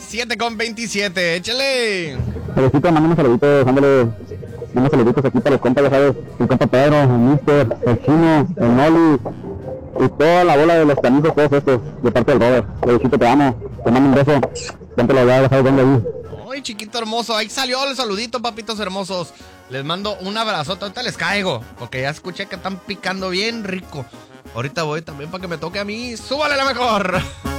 7:27, échale. Felicito, mando unos saluditos, dándole unos saluditos aquí para los compas, ya sabes, el compa Pedro, el Mister, el Chino, el Noli y toda la bola de los canijos, todos estos, de parte del Robert. Felicito, te amo, te mando un beso, siempre lo voy a dejar donde ahí. Ay, chiquito hermoso, ahí salió el saludito, papitos hermosos. Les mando un abrazote, ahorita les caigo, porque ya escuché que están picando bien rico. Ahorita voy también para que me toque a mí. ¡Súbale la mejor!